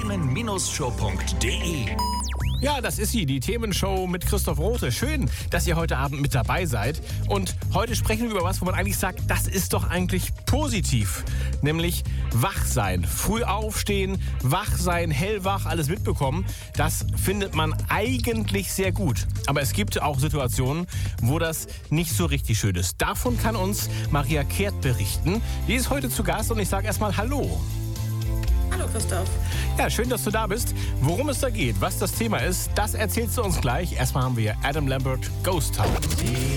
themen-show.de. Ja, das ist sie, die Themenshow mit Christoph Rothe. Schön, dass ihr heute Abend mit dabei seid. Und heute sprechen wir über was, wo man eigentlich sagt, das ist doch eigentlich positiv. Nämlich wach sein. Früh aufstehen, wach sein, hellwach, alles mitbekommen. Das findet man eigentlich sehr gut. Aber es gibt auch Situationen, wo das nicht so richtig schön ist. Davon kann uns Maria Kehrt berichten. Die ist heute zu Gast und ich sage erstmal Hallo. Hallo Christoph. Ja, schön, dass du da bist. Worum es da geht, was das Thema ist, das erzählst du uns gleich. Erstmal haben wir Adam Lambert, Ghost Town.